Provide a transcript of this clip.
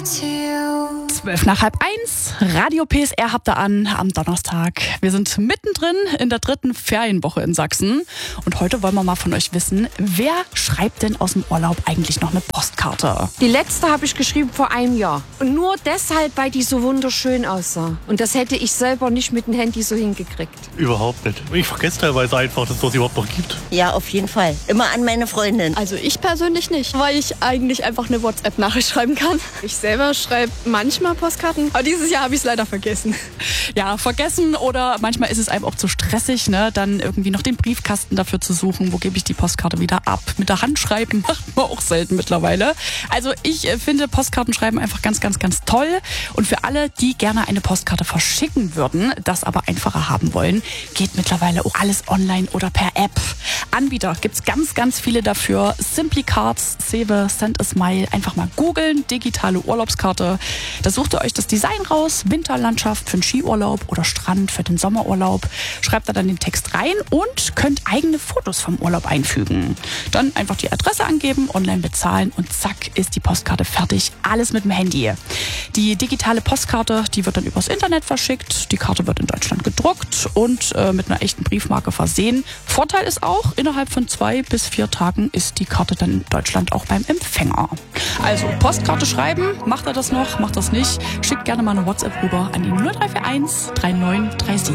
12:30, Radio PSR habt ihr an am Donnerstag. Wir sind mittendrin in der 3. Ferienwoche in Sachsen. Und heute wollen wir mal von euch wissen, wer schreibt denn aus dem Urlaub eigentlich noch eine Postkarte? Die letzte habe ich geschrieben vor einem Jahr. Und nur deshalb, weil die so wunderschön aussah. Und das hätte ich selber nicht mit dem Handy so hingekriegt. Überhaupt nicht. Ich vergesse teilweise einfach, dass es das überhaupt noch gibt. Ja, auf jeden Fall. Immer an meine Freundin. Also ich persönlich nicht, weil ich eigentlich einfach eine WhatsApp-Nachricht schreiben kann. Ich selber schreibe manchmal Postkarten, aber dieses Jahr habe ich es leider vergessen. Ja, vergessen oder manchmal ist es einem auch zu stressig, ne? Dann irgendwie noch den Briefkasten dafür zu suchen, wo gebe ich die Postkarte wieder ab. Mit der Hand schreiben macht man auch selten mittlerweile. Also ich finde Postkartenschreiben einfach ganz, ganz, ganz toll. Und für alle, die gerne eine Postkarte verschicken würden, das aber einfacher haben wollen, geht mittlerweile auch alles online oder per App. Anbieter gibt's ganz, ganz viele dafür. Simply Cards, Cewe, Send a Smile. Einfach mal googeln, digitale Urlaubskarte. Da sucht ihr euch das Design raus, Winterlandschaft für den Skiurlaub oder Strand für den Sommerurlaub. Schreibt da dann den Text rein und könnt eigene Fotos vom Urlaub einfügen. Dann einfach die Adresse angeben, online bezahlen und zack ist die Postkarte fertig. Alles mit dem Handy. Die digitale Postkarte, die wird dann übers Internet verschickt. Die Karte wird in Deutschland gedruckt und mit einer echten Briefmarke versehen. Vorteil ist auch, innerhalb von 2 bis 4 Tagen ist die Karte dann in Deutschland auch beim Empfänger. Also Postkarte schreiben, macht ihr das noch, macht das nicht? Schickt gerne mal eine WhatsApp rüber an die 0341 3937.